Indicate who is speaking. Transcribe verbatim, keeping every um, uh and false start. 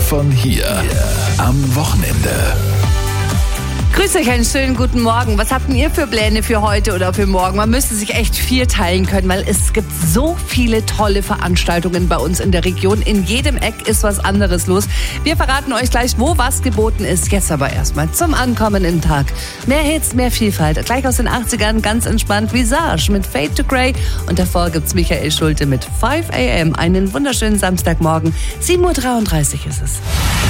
Speaker 1: von hier. Am Wochenende.
Speaker 2: Grüß euch, einen schönen guten Morgen. Was habt denn ihr für Pläne für heute oder für morgen? Man müsste sich echt vier teilen können, weil es gibt so viele tolle Veranstaltungen bei uns in der Region. In jedem Eck ist was anderes los. Wir verraten euch gleich, wo was geboten ist. Jetzt aber erstmal zum ankommenden Tag. Mehr Hits, mehr Vielfalt. Gleich aus den achtzigern, ganz entspannt, Visage mit Fade to Grey. Und davor gibt's Michael Schulte mit five a m. Einen wunderschönen Samstagmorgen. sieben Uhr dreiunddreißig ist es.